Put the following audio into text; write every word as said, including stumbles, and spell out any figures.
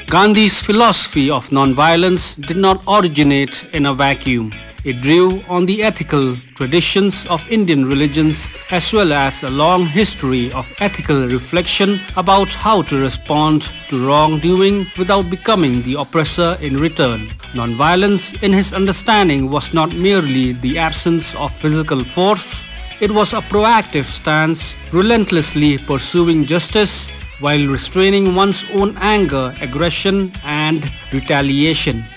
Gandhi's philosophy of nonviolence did not originate in a vacuum. It drew on the ethical traditions of Indian religions as well as a long history of ethical reflection about how to respond to wrongdoing without becoming the oppressor in return. Nonviolence, in his understanding, was not merely the absence of physical force. It was a proactive stance, relentlessly pursuing justice while restraining one's own anger, aggression, and retaliation.